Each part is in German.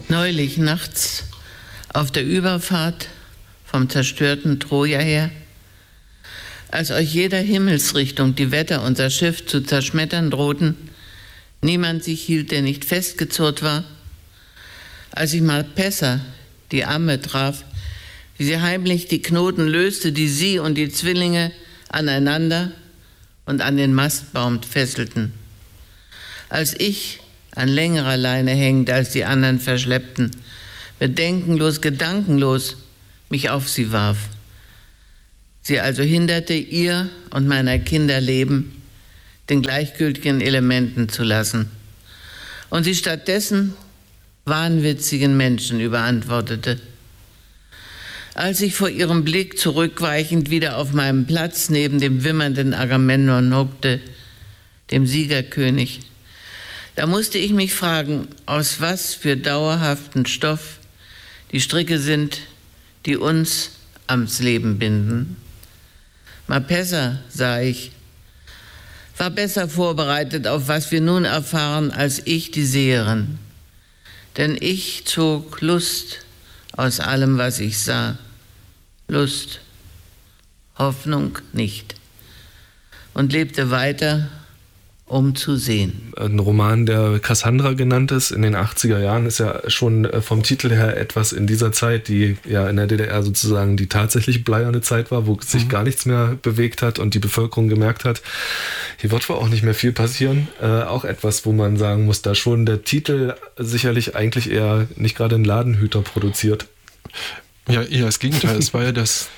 Neulich nachts auf der Überfahrt vom zerstörten Troja her, als aus jeder Himmelsrichtung die Wetter unser Schiff zu zerschmettern drohten, niemand sich hielt, der nicht festgezurrt war, als ich Marpessa, die Amme, traf, wie sie heimlich die Knoten löste, die sie und die Zwillinge aneinander und an den Mastbaum fesselten. Als ich an längerer Leine hängend als die anderen verschleppten, bedenkenlos, gedankenlos mich auf sie warf. Sie also hinderte, ihr und meiner Kinder Leben den gleichgültigen Elementen zu lassen und sie stattdessen wahnwitzigen Menschen überantwortete. Als ich vor ihrem Blick zurückweichend wieder auf meinem Platz neben dem wimmernden Agamemnon hockte, dem Siegerkönig, da musste ich mich fragen, aus was für dauerhaften Stoff die Stricke sind, die uns ans Leben binden. Marpessa, sah ich, war besser vorbereitet auf was wir nun erfahren, als ich, die Seherin. Denn ich zog Lust aus allem, was ich sah. Lust, Hoffnung nicht. Und lebte weiter, um zu sehen. Ein Roman, der Cassandra genannt ist, in den 80er Jahren, ist ja schon vom Titel her etwas in dieser Zeit, die ja in der DDR sozusagen die tatsächlich bleierne Zeit war, wo sich gar nichts mehr bewegt hat und die Bevölkerung gemerkt hat, hier wird wohl auch nicht mehr viel passieren. Auch etwas, wo man sagen muss, da schon der Titel sicherlich eigentlich eher nicht gerade einen Ladenhüter produziert. Ja, eher das Gegenteil. Es war ja das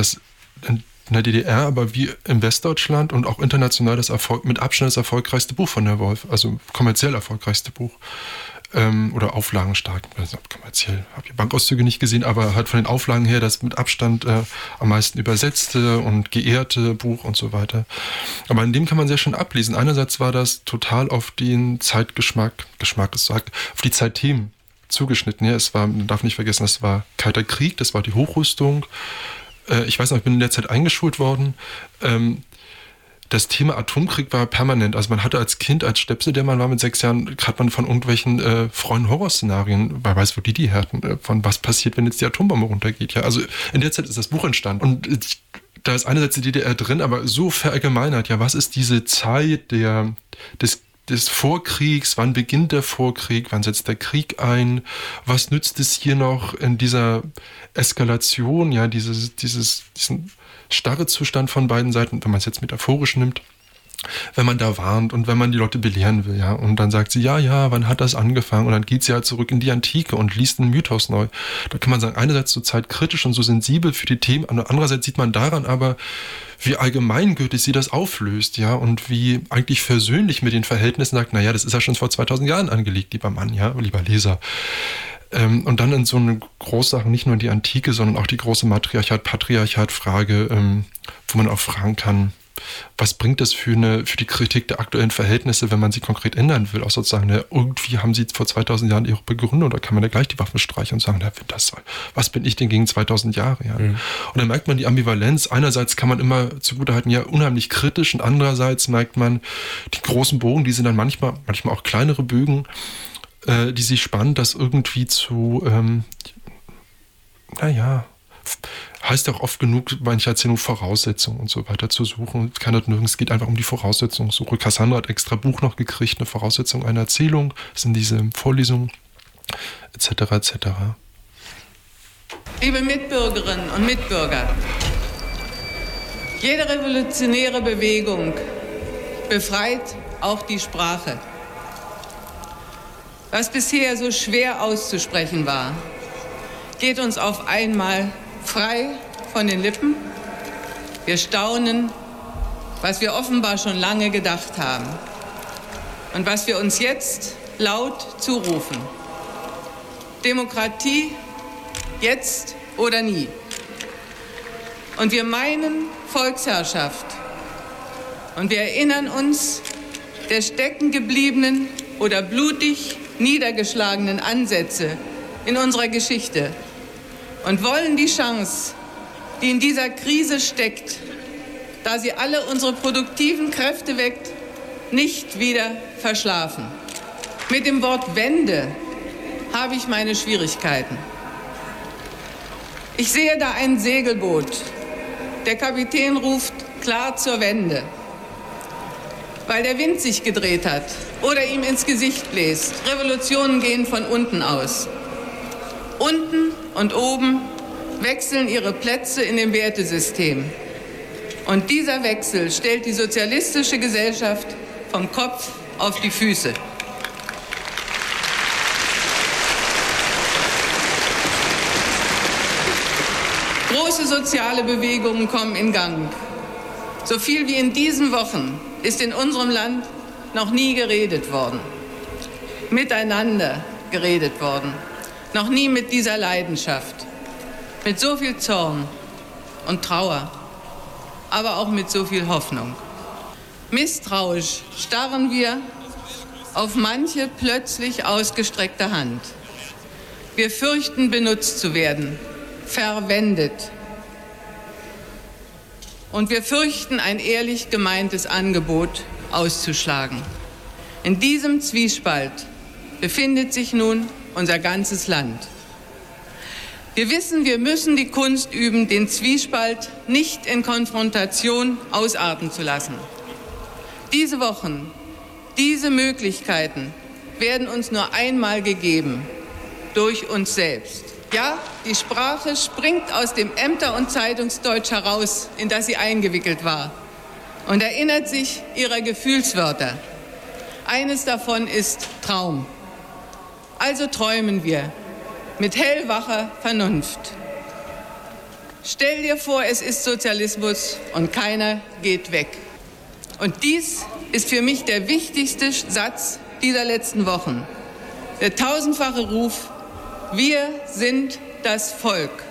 in der DDR, aber wie in Westdeutschland und auch international mit Abstand das erfolgreichste Buch von der Wolf, also kommerziell erfolgreichste Buch. Oder auflagenstark, also kommerziell, habe ich Bankauszüge nicht gesehen, aber halt von den Auflagen her das mit Abstand am meisten übersetzte und geehrte Buch und so weiter. Aber in dem kann man sehr schön ablesen. Einerseits war das total auf den Zeitgeschmack, auf die Zeitthemen zugeschnitten. Ja, man darf nicht vergessen, das war Kalter Krieg, das war die Hochrüstung. Ich weiß noch, ich bin in der Zeit eingeschult worden. Das Thema Atomkrieg war permanent. Also man hatte als Kind, als Stepsel, der man war mit 6 Jahren, hat man von irgendwelchen freuen Horrorszenarien, wer weiß, wo die hatten, von was passiert, wenn jetzt die Atombombe runtergeht. Ja, also in der Zeit ist das Buch entstanden. Und da ist einerseits die DDR drin, aber so verallgemeinert. Ja, was ist diese Zeit des Vorkriegs, wann beginnt der Vorkrieg, wann setzt der Krieg ein, was nützt es hier noch in dieser Eskalation, ja, diesen Starrezustand von beiden Seiten, wenn man es jetzt metaphorisch nimmt, wenn man da warnt und wenn man die Leute belehren will, ja, und dann sagt sie, ja, wann hat das angefangen? Und dann geht sie halt zurück in die Antike und liest einen Mythos neu. Da kann man sagen, einerseits so zeitkritisch und so sensibel für die Themen, andererseits sieht man daran aber, wie allgemeingültig sie das auflöst, ja, und wie eigentlich versöhnlich mit den Verhältnissen sagt, naja, das ist ja schon vor 2000 Jahren angelegt, lieber Mann, ja, lieber Leser. Und dann in so eine Großsache, nicht nur die Antike, sondern auch die große Matriarchat-Patriarchat-Frage, wo man auch fragen kann, was bringt das für die Kritik der aktuellen Verhältnisse, wenn man sie konkret ändern will? Auch sozusagen, irgendwie haben sie vor 2000 Jahren ihre begründet, oder kann man da gleich die Waffen streichen und sagen, wenn das soll, was bin ich denn gegen 2000 Jahre? Ja? Und dann merkt man die Ambivalenz. Einerseits kann man immer zugutehalten, ja, unheimlich kritisch, und andererseits merkt man die großen Bogen, die sind dann manchmal auch kleinere Bögen, die sich spannen, das irgendwie zu, heißt auch oft genug, manche Erzählungen Voraussetzungen und so weiter zu suchen. Es geht einfach um die Voraussetzungssuche. Cassandra hat extra Buch noch gekriegt, eine Voraussetzung einer Erzählung, das sind diese Vorlesungen, etc. etc. Liebe Mitbürgerinnen und Mitbürger, jede revolutionäre Bewegung befreit auch die Sprache. Was bisher so schwer auszusprechen war, geht uns auf einmal frei von den Lippen. Wir staunen, was wir offenbar schon lange gedacht haben und was wir uns jetzt laut zurufen. Demokratie, jetzt oder nie. Und wir meinen Volksherrschaft. Und wir erinnern uns der steckengebliebenen oder blutig niedergeschlagenen Ansätze in unserer Geschichte und wollen die Chance, die in dieser Krise steckt, da sie alle unsere produktiven Kräfte weckt, nicht wieder verschlafen. Mit dem Wort Wende habe ich meine Schwierigkeiten. Ich sehe da ein Segelboot. Der Kapitän ruft klar zur Wende, weil der Wind sich gedreht hat oder ihm ins Gesicht bläst. Revolutionen gehen von unten aus. Unten und oben wechseln ihre Plätze in dem Wertesystem. Und dieser Wechsel stellt die sozialistische Gesellschaft vom Kopf auf die Füße. Große soziale Bewegungen kommen in Gang. So viel wie in diesen Wochen ist in unserem Land noch nie geredet worden. Miteinander geredet worden. Noch nie mit dieser Leidenschaft. Mit so viel Zorn und Trauer, aber auch mit so viel Hoffnung. Misstrauisch starren wir auf manche plötzlich ausgestreckte Hand. Wir fürchten, benutzt zu werden, verwendet. Und wir fürchten, ein ehrlich gemeintes Angebot auszuschlagen. In diesem Zwiespalt befindet sich nun unser ganzes Land. Wir wissen, wir müssen die Kunst üben, den Zwiespalt nicht in Konfrontation ausarten zu lassen. Diese Wochen, diese Möglichkeiten werden uns nur einmal gegeben, durch uns selbst. Ja, die Sprache springt aus dem Ämter- und Zeitungsdeutsch heraus, in das sie eingewickelt war, und erinnert sich ihrer Gefühlswörter. Eines davon ist Traum. Also träumen wir mit hellwacher Vernunft. Stell dir vor, es ist Sozialismus und keiner geht weg. Und dies ist für mich der wichtigste Satz dieser letzten Wochen. Der tausendfache Ruf: Wir sind das Volk.